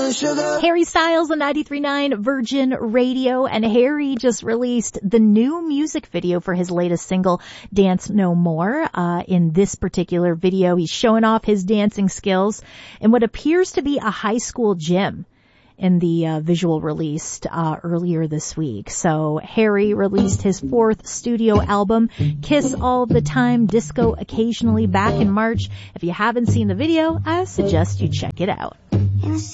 Harry Styles on 93.9 Virgin Radio, and Harry just released the new music video for his latest single, Dance No More. In this particular video, he's showing off his dancing skills in what appears to be a high school gym in the visual released earlier this week. So Harry released his 4th studio album, Kiss All the Time, Disco Occasionally, back in March. If you haven't seen the video, I suggest you check it out.